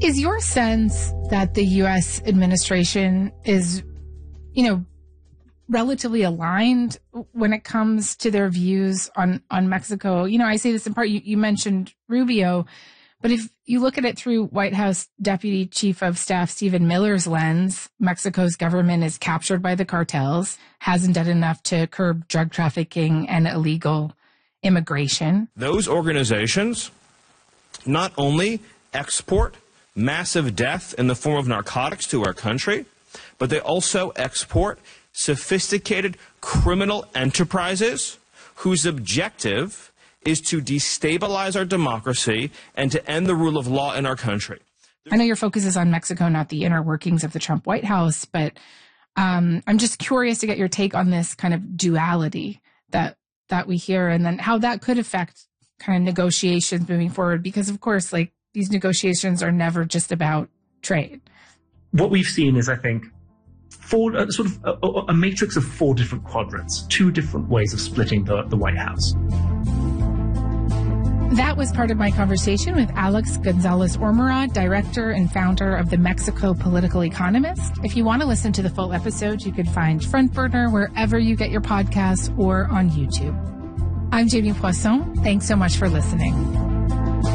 Is your sense that the U.S. administration is, relatively aligned when it comes to their views on Mexico? I say this in part, you mentioned Rubio, but if you look at it through White House Deputy Chief of Staff Stephen Miller's lens, Mexico's government is captured by the cartels, hasn't done enough to curb drug trafficking and illegal immigration. Those organizations not only export massive death in the form of narcotics to our country, but they also export sophisticated criminal enterprises whose objective is to destabilize our democracy and to end the rule of law in our country. I know your focus is on Mexico, not the inner workings of the Trump White House, but I'm just curious to get your take on this kind of duality that we hear, and then how that could affect kind of negotiations moving forward, because of course, these negotiations are never just about trade. What we've seen is, I think, a matrix of 4 different quadrants, 2 different ways of splitting the White House. That was part of my conversation with Alex Gonzalez-Ormerod, director and founder of the Mexico Political Economist. If you want to listen to the full episode, you can find Front Burner wherever you get your podcasts or on YouTube. I'm Jamie Poisson. Thanks so much for listening.